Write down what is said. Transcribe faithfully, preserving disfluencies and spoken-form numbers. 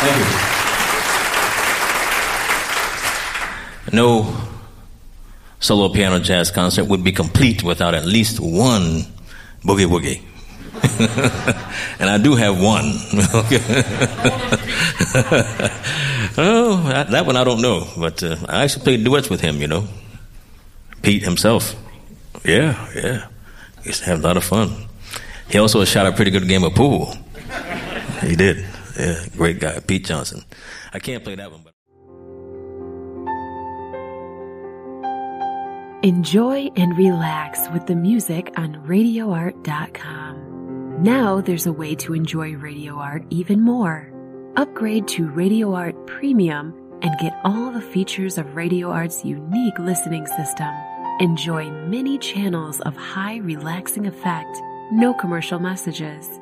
Thank you. No solo piano jazz concert would be complete without at least one boogie woogie. And I do have one. Oh, that, that one I don't know, but uh, I actually played duets with him, you know. Pete himself. Yeah, yeah. Used to have a lot of fun. He also shot a pretty good game of pool. He did. Yeah, great guy, Pete Johnson. I can't play that one, but enjoy and relax with the music on radio art dot com. Now there's a way to enjoy Radio Art even more. Upgrade to Radio Art Premium and get all the features of Radio Art's unique listening system. Enjoy many channels of high relaxing effect, no commercial messages,